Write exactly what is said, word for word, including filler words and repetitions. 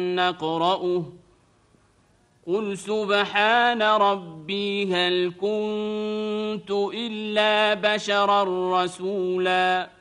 نقرأه قل سبحان ربي هل كنت إلا بشرا رسولا